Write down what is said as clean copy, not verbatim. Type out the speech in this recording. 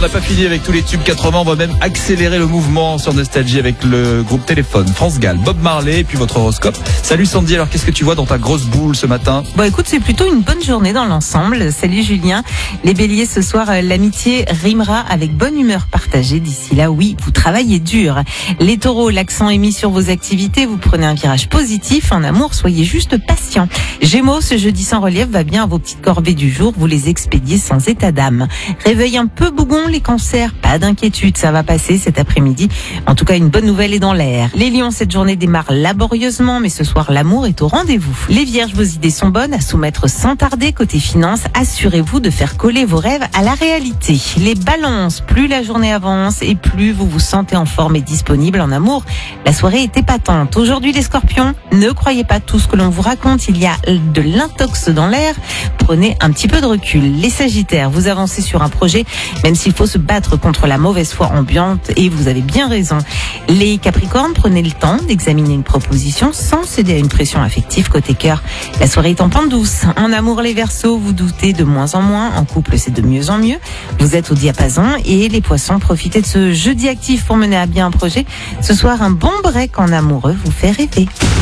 n'a pas fini avec tous les tubes 80. On va même accélérer le mouvement sur Nostalgie avec le groupe Téléphone, France Gall, Bob Marley et puis votre horoscope. Salut Sandy, alors qu'est-ce que tu vois dans ta grosse boule ce matin? Bon écoute, c'est plutôt une bonne journée dans l'ensemble. Salut Julien. Les béliers, ce soir, l'amitié rimera avec bonne humeur partagée. D'ici là, oui, vous travaillez dur. Les taureaux, l'accent est mis sur vos activités. Vous prenez un virage positif. En amour, soyez juste patient. Gémeaux, ce jeudi sans relief va bien à vos petites corvées du jour. Vous les expédiez sans état d'âme. Réveil un peu bougon, les cancers. Pas d'inquiétude, ça va passer cet après-midi. En tout cas, une bonne nouvelle est dans l'air. Les lions, cette journée démarre laborieusement, mais ce soir, l'amour est au rendez-vous. Les vierges, vos idées sont bonnes à soumettre sans tarder. Côté finance, assurez-vous de faire coller vos rêves à la réalité. Les balances, plus la journée avance et plus vous vous sentez en forme et disponible en amour, la soirée est épatante. Aujourd'hui, les scorpions, ne croyez pas tout ce que l'on vous raconte. Il y a de l'intox dans l'air. Prenez un petit peu de recul. Les sagittaires, vous avancez sur un projet, même s'il faut se battre contre la mauvaise foi ambiante, et vous avez bien raison. Les capricornes, prenez le temps d'examiner une proposition sans céder à une pression affective. Côté cœur, la soirée est en pente douce. En amour, les verseaux, vous doutez de moins en moins. En couple, c'est de mieux en mieux. Vous êtes au diapason. Et les poissons, profitez de ce jeudi actif pour mener à bien un projet. Ce soir, un bon break en amoureux vous fait rêver.